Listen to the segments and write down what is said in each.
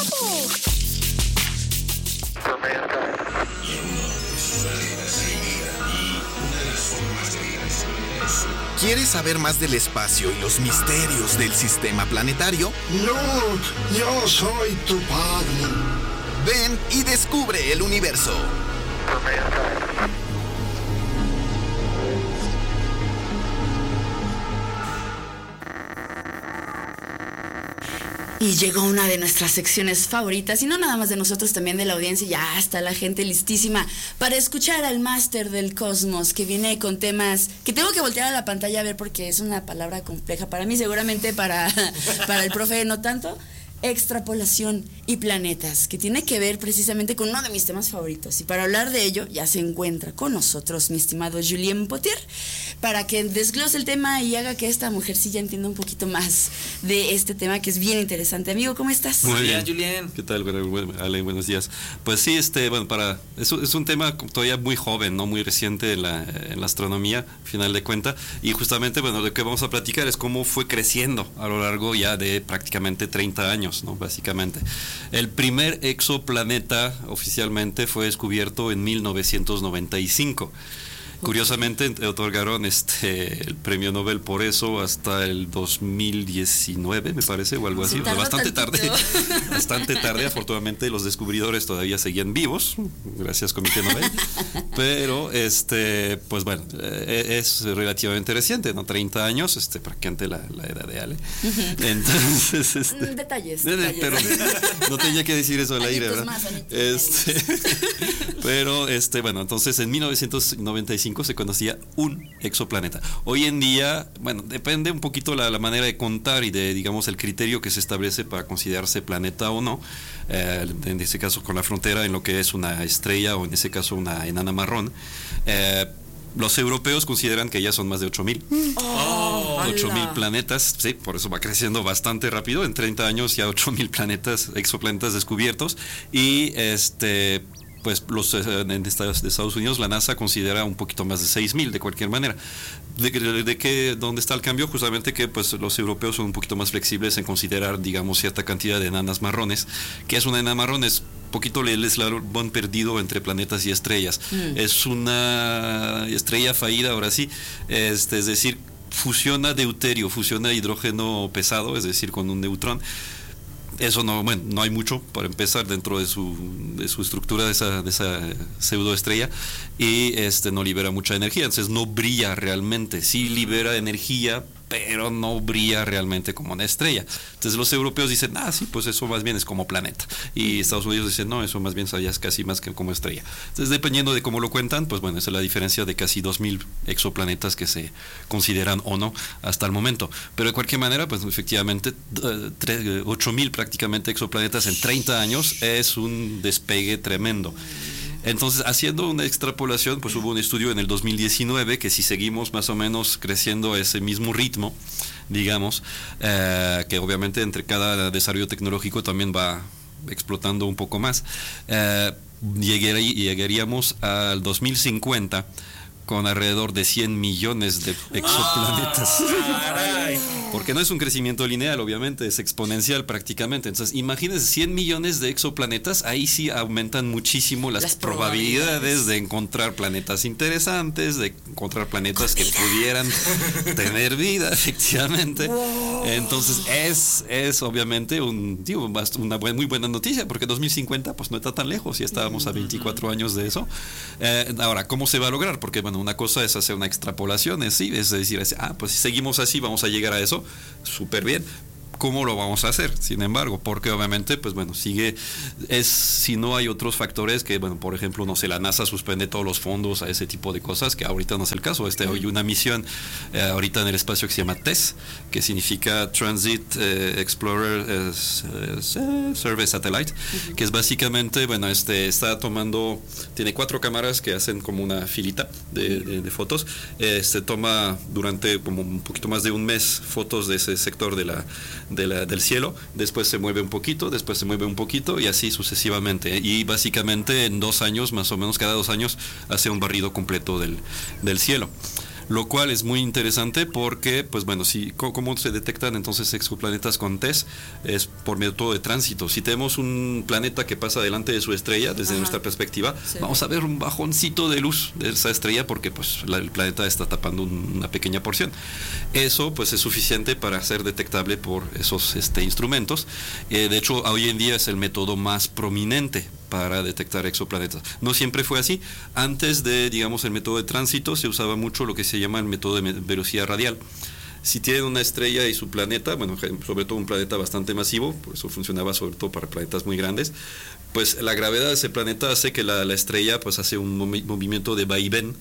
¿Quieres saber más del espacio y los misterios del sistema planetario? No, yo soy tu padre. Ven y descubre el universo. Y llegó una de nuestras secciones favoritas, y no nada más de nosotros, también de la audiencia. Ya está la gente listísima para escuchar al máster del cosmos, que viene con temas que tengo que voltear a la pantalla a ver porque es una palabra compleja para mí, seguramente para el profe no tanto. Extrapolación y planetas, que tiene que ver precisamente con uno de mis temas favoritos. Y para hablar de ello ya se encuentra con nosotros mi estimado Julien Potier, para que desglose el tema y haga que esta mujercilla entienda un poquito más de este tema, que es bien interesante. Amigo, ¿cómo estás? Muy bien, Julien. ¿Qué tal, Ale? Buenos días. Pues sí, bueno, es un tema todavía muy joven, no muy reciente en la astronomía, final de cuentas, y justamente, bueno, lo que vamos a platicar es cómo fue creciendo a lo largo ya de prácticamente 30 años. ¿No? Básicamente. El primer exoplaneta oficialmente fue descubierto en 1995. Curiosamente otorgaron el premio Nobel por eso hasta el 2019, me parece, o algo así. Bastante tarde. Afortunadamente los descubridores todavía seguían vivos, gracias Comité Nobel. Pero pues bueno, es relativamente reciente, ¿no? 30 años, prácticamente la edad de Ale. Entonces, detalles. Pero no tenía que decir eso al aire, ¿verdad? Pero bueno, entonces en 1995 se conocía un exoplaneta. Hoy en día, bueno, depende un poquito la manera de contar y de, digamos, el criterio que se establece para considerarse planeta o no. En ese caso con la frontera en lo que es una estrella o en ese caso una enana marrón. Los europeos consideran que ya son más de 8,000. 8,000 planetas, sí, por eso va creciendo bastante rápido. En 30 años ya 8,000 exoplanetas descubiertos. Y pues en Estados Unidos la NASA considera un poquito más de 6,000 de cualquier manera. ¿Dónde está el cambio? Justamente que pues los europeos son un poquito más flexibles en considerar, digamos, cierta cantidad de enanas marrones. ¿Qué es una enana marrón? Es poquito el eslabón perdido entre planetas y estrellas. Es una estrella fallida, ahora sí, es decir, fusiona deuterio, fusiona hidrógeno pesado, es decir, con un neutrón. Eso no hay mucho para empezar dentro de su estructura de esa pseudoestrella, y no libera mucha energía, entonces no brilla realmente. Sí libera energía, pero no brilla realmente como una estrella. Entonces los europeos dicen, sí, pues eso más bien es como planeta. Y Estados Unidos dicen, no, eso más bien ya es casi más que como estrella. Entonces, dependiendo de cómo lo cuentan, pues bueno, esa es la diferencia de casi 2,000 exoplanetas que se consideran o no hasta el momento. Pero de cualquier manera, pues efectivamente, 8,000 prácticamente exoplanetas en 30 años es un despegue tremendo. Entonces, haciendo una extrapolación, pues hubo un estudio en el 2019 que si seguimos más o menos creciendo a ese mismo ritmo, digamos, que obviamente entre cada desarrollo tecnológico también va explotando un poco más, llegaríamos al 2050 con alrededor de 100 millones de exoplanetas. Porque no es un crecimiento lineal, obviamente, es exponencial prácticamente. Entonces, imagínense 100 millones de exoplanetas, ahí sí aumentan muchísimo las probabilidades de encontrar planetas interesantes, de encontrar planetas que pudieran tener vida, efectivamente. Entonces, es obviamente una muy buena noticia, porque 2050 pues no está tan lejos, ya estábamos a 24 años de eso. Ahora, ¿cómo se va a lograr? Porque, bueno, una cosa es hacer una extrapolación, es decir, pues si seguimos así vamos a llegar a eso, súper bien. ¿Cómo lo vamos a hacer? Sin embargo, porque obviamente, pues bueno, si no hay otros factores que, bueno, por ejemplo, no sé, la NASA suspende todos los fondos a ese tipo de cosas, que ahorita no es el caso. Hay una misión ahorita en el espacio que se llama TESS, que significa Transit Explorer Survey Satellite, que es básicamente, bueno, tiene 4 cámaras que hacen como una filita de fotos. Toma durante como un poquito más de un mes fotos de ese sector del cielo, después se mueve un poquito y así sucesivamente, y básicamente en 2 años, más o menos cada 2 años, hace un barrido completo del cielo. lo cual es muy interesante porque, pues bueno, ¿cómo se detectan entonces exoplanetas con TESS? Es por método de tránsito. Si tenemos un planeta que pasa delante de su estrella, desde nuestra perspectiva, vamos a ver un bajoncito de luz de esa estrella porque pues el planeta está tapando una pequeña porción. Eso pues es suficiente para ser detectable por esos instrumentos. De hecho, hoy en día es el método más prominente para detectar exoplanetas. No siempre fue así. Antes de, digamos, el método de tránsito se usaba mucho lo que se llama el método de velocidad radial. Si tienen una estrella y su planeta, bueno, sobre todo un planeta bastante masivo, por eso funcionaba sobre todo para planetas muy grandes, pues la gravedad de ese planeta hace que la estrella pues hace un movimiento de vaivén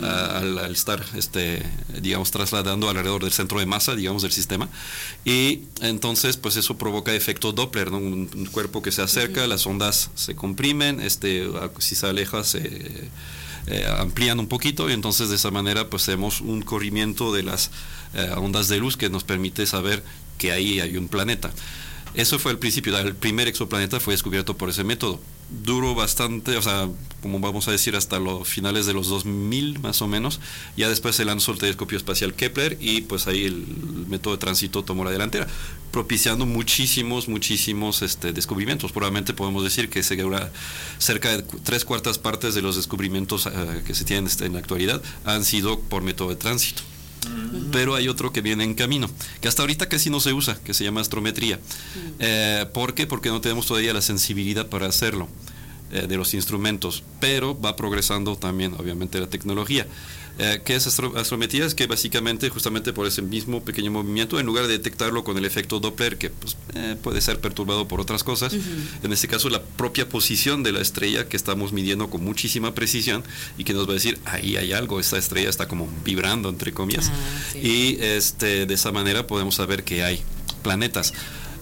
al estar, digamos, trasladando alrededor del centro de masa, digamos, del sistema, y entonces pues eso provoca efecto Doppler, ¿no? Un cuerpo que se acerca, las ondas se comprimen, si se aleja se amplían un poquito, y entonces de esa manera pues tenemos un corrimiento de las ondas de luz que nos permite saber que ahí hay un planeta. Eso fue el principio, el primer exoplaneta fue descubierto por ese método. Duró bastante, o sea, como vamos a decir, hasta los finales de los 2000 más o menos. Ya después se lanzó el telescopio espacial Kepler y pues ahí el método de tránsito tomó la delantera, propiciando muchísimos descubrimientos. Probablemente podemos decir que cerca de 3/4 partes de los descubrimientos que se tienen en la actualidad han sido por método de tránsito. Pero hay otro que viene en camino, que hasta ahorita casi no se usa, que se llama astrometría. ¿Por qué? Porque no tenemos todavía la sensibilidad para hacerlo de los instrumentos, pero va progresando también, obviamente, la tecnología. ¿Qué es astrometría? Es que básicamente, justamente por ese mismo pequeño movimiento, en lugar de detectarlo con el efecto Doppler, que pues, puede ser perturbado por otras cosas, en este caso la propia posición de la estrella que estamos midiendo con muchísima precisión y que nos va a decir, ahí hay algo, esta estrella está como vibrando, entre comillas, y de esa manera podemos saber que hay planetas.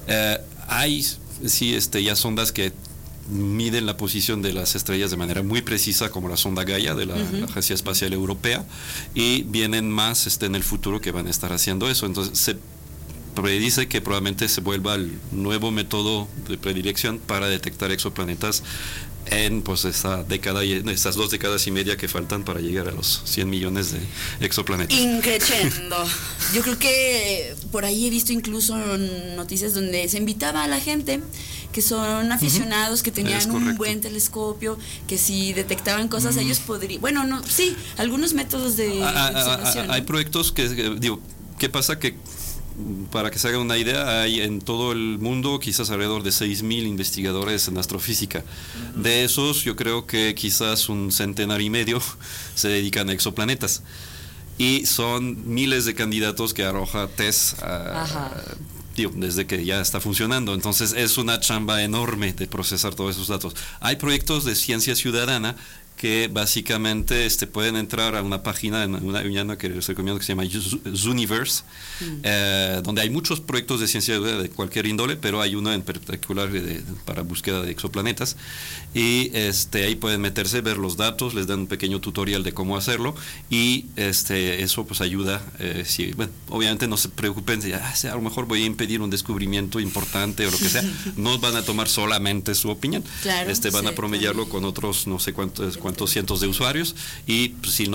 Hay ya sondas que miden la posición de las estrellas de manera muy precisa, como la sonda Gaia de la Agencia Espacial Europea, y vienen más en el futuro que van a estar haciendo eso. Entonces se predice que probablemente se vuelva el nuevo método de predilección para detectar exoplanetas en pues esa década y esas 2 décadas y media que faltan para llegar a los 100 millones de exoplanetas. Increchendo. Yo creo que por ahí he visto incluso noticias donde se invitaba a la gente que son aficionados, que tenían un buen telescopio, que si detectaban cosas ellos podrían, algunos métodos de observación, ¿no? Hay proyectos que, ¿qué pasa? Que para que se hagan una idea, hay en todo el mundo quizás alrededor de 6,000 investigadores en astrofísica. De esos, yo creo que quizás un centenar y medio se dedican a exoplanetas. Y son miles de candidatos que arroja TESS desde que ya está funcionando. Entonces es una chamba enorme de procesar todos esos datos. Hay proyectos de ciencia ciudadana que básicamente pueden entrar a una página en una que les recomiendo, que se llama Zooniverse, donde hay muchos proyectos de ciencia de cualquier índole, pero hay uno en particular para búsqueda de exoplanetas, y ahí pueden meterse, ver los datos, les dan un pequeño tutorial de cómo hacerlo, y eso pues ayuda. Obviamente no se preocupen si a lo mejor voy a impedir un descubrimiento importante o lo que sea. No van a tomar solamente su opinión, claro, van a promediarlo con otros no sé cuántos cientos de usuarios, y pues, si el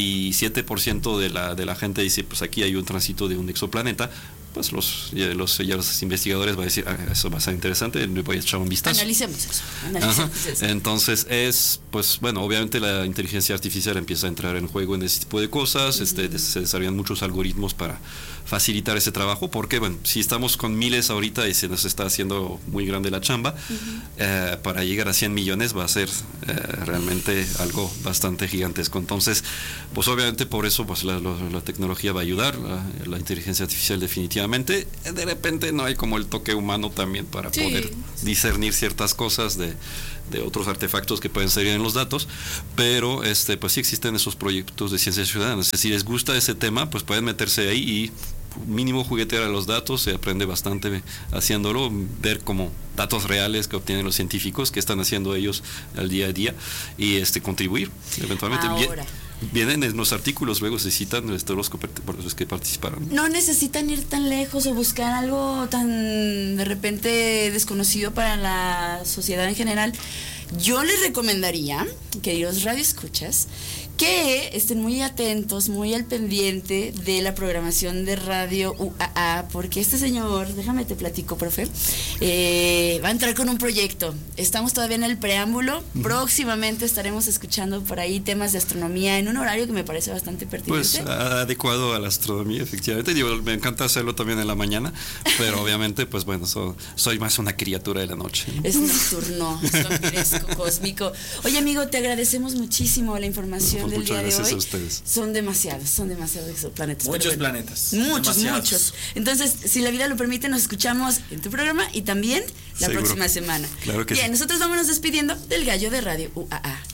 97% de la gente dice pues aquí hay un tránsito de un exoplaneta, pues los investigadores van a decir, eso va a ser interesante, le voy a echar un vistazo. Analicemos eso. Entonces obviamente la inteligencia artificial empieza a entrar en juego en ese tipo de cosas. Se desarrollan muchos algoritmos para facilitar ese trabajo, porque si estamos con miles ahorita y se nos está haciendo muy grande la chamba, para llegar a 100 millones va a ser realmente algo bastante gigantesco. Entonces, pues obviamente por eso pues la tecnología va a ayudar, la inteligencia artificial definitivamente. De repente no hay como el toque humano también para poder discernir ciertas cosas de otros artefactos que pueden salir en los datos, pero pues sí existen esos proyectos de ciencia ciudadana. Si les gusta ese tema, pues pueden meterse ahí y mínimo juguetear a los datos. Se aprende bastante haciéndolo, ver como datos reales que obtienen los científicos, que están haciendo ellos al día a día, y contribuir eventualmente. Ahora, Vienen en los artículos, luego se citan los que participaron. No necesitan ir tan lejos o buscar algo tan de repente desconocido para la sociedad en general. Yo les recomendaría, queridos radioescuchas, que estén muy atentos, muy al pendiente de la programación de Radio UAA, porque este señor, déjame te platico, profe, va a entrar con un proyecto. Estamos todavía en el preámbulo. Próximamente estaremos escuchando por ahí temas de astronomía en un horario que me parece bastante pertinente. Pues adecuado a la astronomía, efectivamente. Digo, me encanta hacerlo también en la mañana, pero obviamente, pues bueno, soy más una criatura de la noche, ¿no? Es nocturno, es vampiresco, cósmico. Oye, amigo, te agradecemos muchísimo la información del día de hoy. A ustedes. Son demasiados exoplanetas. Muchos planetas. Muchos, demasiados. muchos. Entonces, si la vida lo permite, nos escuchamos en tu programa y también la Seguro. próxima semana. Claro que Bien, sí. nosotros vámonos despidiendo del gallo de Radio UAA.